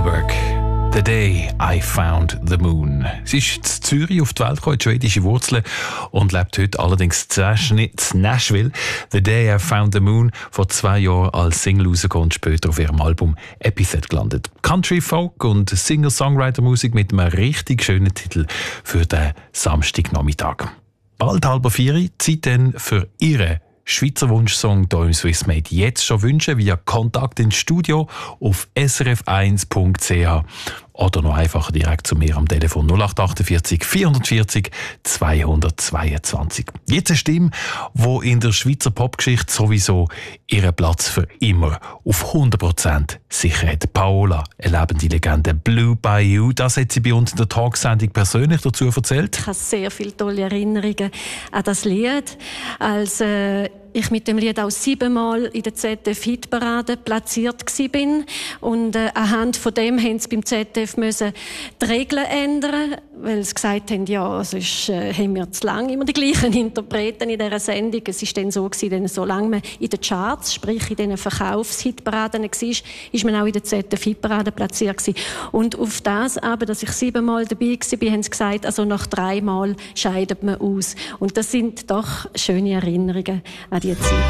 Wahlberg. «The Day I Found the Moon». Sie ist in Zürich auf die Welt gekommen, schwedische Wurzeln, und lebt heute allerdings in Nashville. «The Day I Found the Moon» vor 2 Jahren als Single rausgekommen und später auf ihrem Album «Epithet» gelandet. Country, Folk und Singer-Songwriter-Musik mit einem richtig schönen Titel für den Samstagnachmittag. Bald 3:30, Zeit dann für Ihre Schweizer Wunschsong hier im Swissmade jetzt schon wünschen via Kontakt ins Studio auf srf1.ch oder noch einfacher direkt zu mir am Telefon 0848 440 222. Jetzt eine Stimme, die in der Schweizer Popgeschichte sowieso ihren Platz für immer auf 100% sicher hat. Paola, eine lebende Legende. «Blue Bayou», das hat sie bei uns in der Talksendung persönlich dazu erzählt. Ich habe sehr viele tolle Erinnerungen an das Lied. Als ich mit dem Lied auch 7-mal in der ZDF-Hitparade platziert war. Und anhand von dem haben sie beim ZDF müssen die Regeln ändern, weil sie gesagt haben, ja, sonst haben wir zu lange immer die gleichen Interpreten in dieser Sendung. Es war dann so gewesen, solange man in den Charts, sprich in diesen Verkaufshitparaden war, ist man auch in der ZDF-Hitparade platziert gewesen. Und auf das aber, dass ich 7-mal dabei war, haben sie gesagt, also nach 3 Mal scheidet man aus. Und das sind doch schöne Erinnerungen an die Zeit.